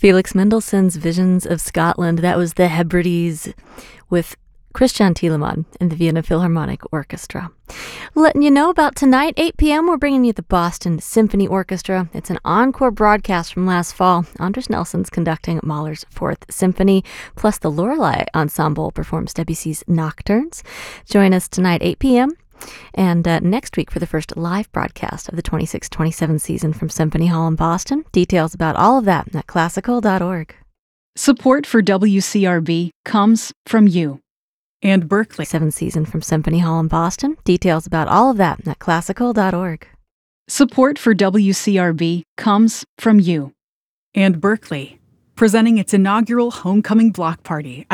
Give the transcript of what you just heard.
Felix Mendelssohn's Visions of Scotland. That was the Hebrides with Christian Thielemann and the Vienna Philharmonic Orchestra. Letting you know about tonight, 8 p.m., we're bringing you the Boston Symphony Orchestra. It's an encore broadcast from last fall. Andris Nelson's conducting Mahler's Fourth Symphony, plus the Lorelei Ensemble performs Debussy's Nocturnes. Join us tonight, 8 p.m., and next week for the first live broadcast of the 26-27 season from Symphony Hall in Boston. Details about all of that at classical.org. Support for WCRB comes from you and Berkeley. 7 season from Symphony Hall in Boston. Details about all of that at classical.org. Support for WCRB comes from you and Berkeley, presenting its inaugural homecoming block party